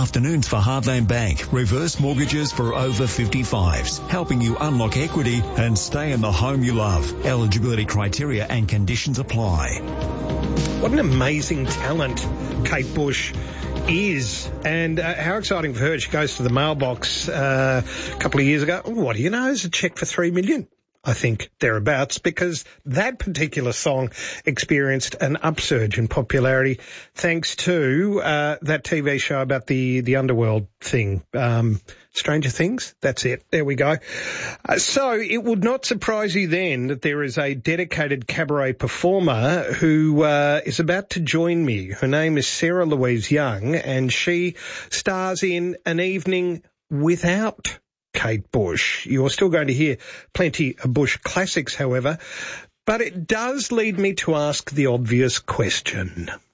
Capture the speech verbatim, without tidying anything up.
afternoons for Heartland Bank. Reverse mortgages for over fifty-fives, helping you unlock equity and stay in the home you love. Eligibility criteria and conditions apply. What an amazing talent Kate Bush is, and uh, how exciting for her. She goes to the mailbox uh, a couple of years ago. What do you know? It's a cheque for three million. I think thereabouts, because that particular song experienced an upsurge in popularity thanks to uh, that T V show about the, the underworld thing. Um, Stranger Things? That's it. There we go. Uh, so it would not surprise you then that there is a dedicated cabaret performer who uh, is about to join me. Her name is Sarah Louise Young, and she stars in An Evening Without Kate Bush. You're still going to hear plenty of Bush classics, however, but it does lead me to ask the obvious question.